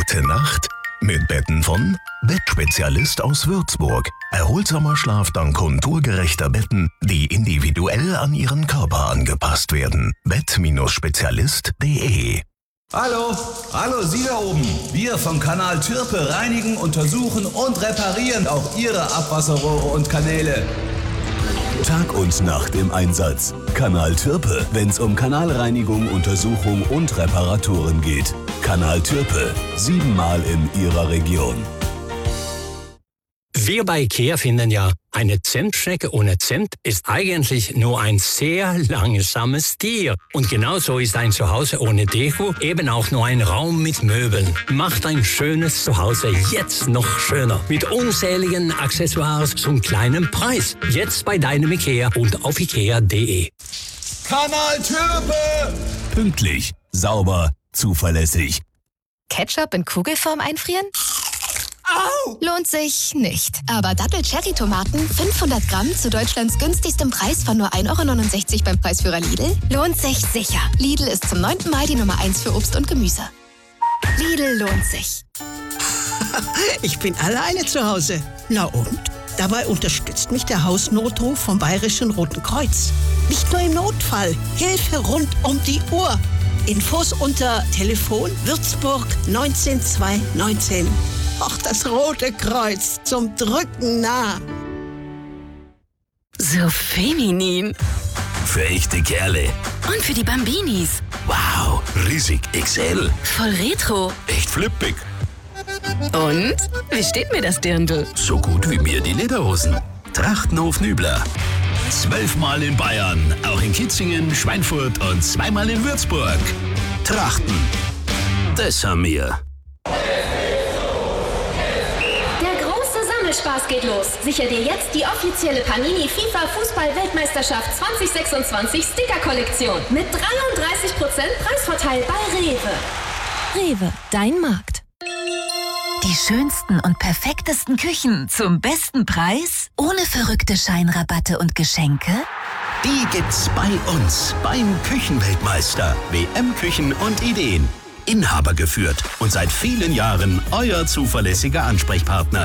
Gute Nacht mit Betten von Bettspezialist aus Würzburg. Erholsamer Schlaf dank konturgerechter Betten, die individuell an Ihren Körper angepasst werden. Bett-spezialist.de. Hallo, Sie da oben. Wir vom Kanal Türpe reinigen, untersuchen und reparieren auch Ihre Abwasserrohre und Kanäle. Tag und Nacht im Einsatz. Kanal Türpe, wenn's um Kanalreinigung, Untersuchung und Reparaturen geht. Kanal Türpe, 7-mal in Ihrer Region. Wir bei IKEA finden ja, eine Zimtschnecke ohne Zimt ist eigentlich nur ein sehr langsames Tier. Und genauso ist ein Zuhause ohne Deko eben auch nur ein Raum mit Möbeln. Macht ein schönes Zuhause jetzt noch schöner. Mit unzähligen Accessoires zum kleinen Preis. Jetzt bei deinem IKEA und auf ikea.de. Kanal Türpe! Pünktlich, sauber, zuverlässig. Ketchup in Kugelform einfrieren? Au! Lohnt sich nicht. Aber Dattel-Cherry-Tomaten 500 Gramm zu Deutschlands günstigstem Preis von nur 1,69 € beim Preisführer Lidl lohnt sich sicher. Lidl ist zum 9. Mal die Nummer 1 für Obst und Gemüse. Lidl lohnt sich. Ich bin alleine zu Hause. Na und? Dabei unterstützt mich der Hausnotruf vom Bayerischen Roten Kreuz. Nicht nur im Notfall. Hilfe rund um die Uhr. Infos unter Telefon Würzburg 19219. Auch das Rote Kreuz zum Drücken nah. So feminin. Für echte Kerle. Und für die Bambinis. Wow, riesig XL. Voll retro. Echt flippig. Und? Wie steht mir das Dirndl? So gut wie mir die Lederhosen. Trachtenhof Nübler. 12-mal in Bayern, auch in Kitzingen, Schweinfurt und 2-mal in Würzburg. Trachten. Das haben wir. Spaß geht los. Sicher dir jetzt die offizielle Panini FIFA Fußball-Weltmeisterschaft 2026 Sticker-Kollektion mit 33% Preisvorteil bei Rewe. Rewe, dein Markt. Die schönsten und perfektesten Küchen zum besten Preis? Ohne verrückte Scheinrabatte und Geschenke? Die gibt's bei uns beim Küchenweltmeister. WM Küchen und Ideen. Inhaber geführt und seit vielen Jahren euer zuverlässiger Ansprechpartner.